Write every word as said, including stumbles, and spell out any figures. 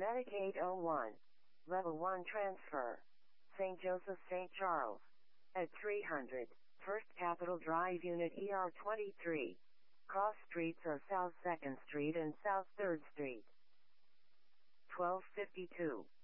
Attic eight oh one. Level one transfer. Saint Joseph Saint Charles. At three hundred. First Capitol Drive Unit E R twenty-three. Cross streets are South second Street and South third Street. twelve fifty-two.